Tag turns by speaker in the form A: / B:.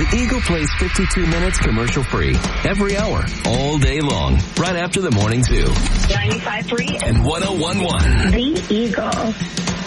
A: The Eagle plays 52 minutes commercial-free every hour, all day long, right after the morning zoo.
B: 95.3
A: and 101.1.
B: The Eagle.